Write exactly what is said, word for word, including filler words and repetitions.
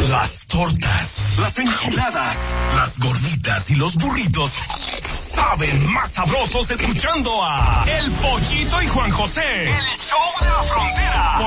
Las tortas, las enchiladas, las gorditas y los burritos saben más sabrosos escuchando a El Pollito y Juan José. El show de la frontera.